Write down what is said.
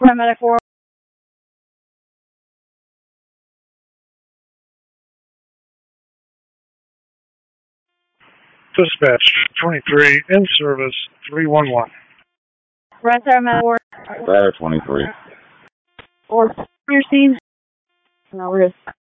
Paramedic 4. Dispatch 23 in service 311. Red Paramedic 4. Ladder 23. Or your scene. No risk.